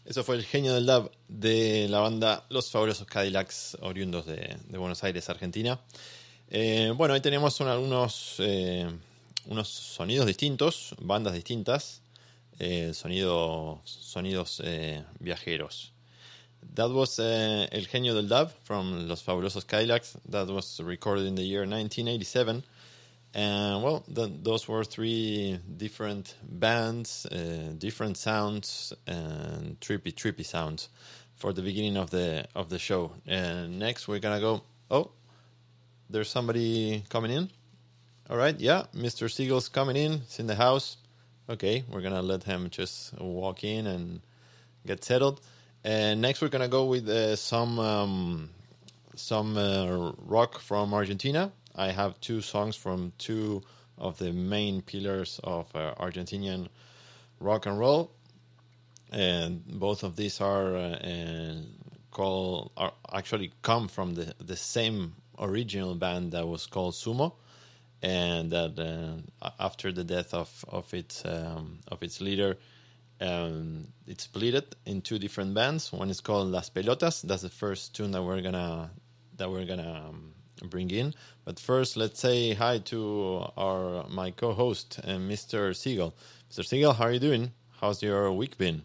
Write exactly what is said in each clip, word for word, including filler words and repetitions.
Eso fue el genio del dub de la banda Los Fabulosos Cadillacs, oriundos de, de Buenos Aires, Argentina. Eh, bueno, ahí tenemos un, algunos eh, unos sonidos distintos, bandas distintas, eh, sonido, sonidos eh, viajeros. That was uh, El Genio del Dub from Los Fabulosos Cadillacs. That was recorded in the year nineteen eighty-seven. And well, the, those were three different bands, uh, different sounds, and trippy, trippy sounds for the beginning of the of the show. And next, we're gonna go. Oh, there's somebody coming in. All right, yeah, Mister Siegel's coming in. He's in the house. Okay, we're gonna let him just walk in and get settled. And next, we're gonna go with uh, some um, some uh, rock from Argentina. I have two songs from two of the main pillars of uh, Argentinian rock and roll, and both of these are uh, uh, called are actually come from the the same original band that was called Sumo, and that uh, after the death of of its um, of its leader, um, it split in two different bands. One is called Las Pelotas. That's the first tune that we're gonna that we're gonna um, bring in. But first, let's say hi to our my co-host, uh, Mister Siegel. Mister Siegel, how are you doing? How's your week been?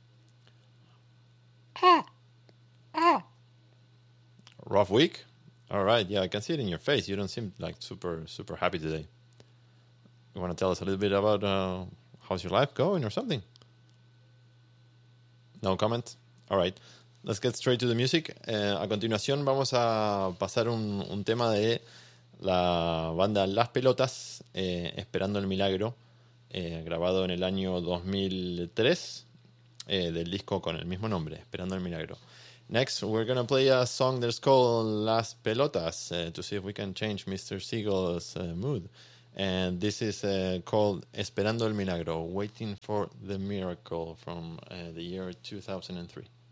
Ah, ah. Rough week? All right, yeah, I can see it in your face. You don't seem like super super happy today. You want to tell us a little bit about uh, how's your life going or something? No comment? All right. Let's get straight to the music. Eh, a continuación vamos a pasar un, un tema de la banda Las Pelotas, eh, Esperando el Milagro, eh, grabado en el año dos mil tres, eh, del disco con el mismo nombre, Esperando el Milagro. Next, we're going to play a song that's called Las Pelotas, uh, to see if we can change Mister Siegel's uh, mood. And this is uh, called Esperando el Milagro, Waiting for the Miracle, from uh, the year two thousand three.